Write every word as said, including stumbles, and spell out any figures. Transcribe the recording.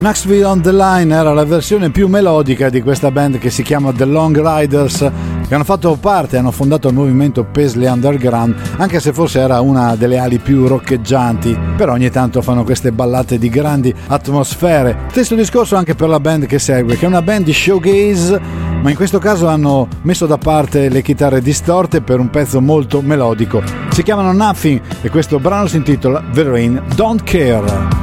Knoxville on the Line era la versione più melodica di questa band che si chiama The Long Riders, che hanno fatto parte, hanno fondato il movimento Paisley Underground, anche se forse era una delle ali più roccheggianti, però ogni tanto fanno queste ballate di grandi atmosfere. Stesso discorso anche per la band che segue, che è una band di showgaze, ma in questo caso hanno messo da parte le chitarre distorte per un pezzo molto melodico. Si chiamano Nothing e questo brano si intitola The Rain Don't Care.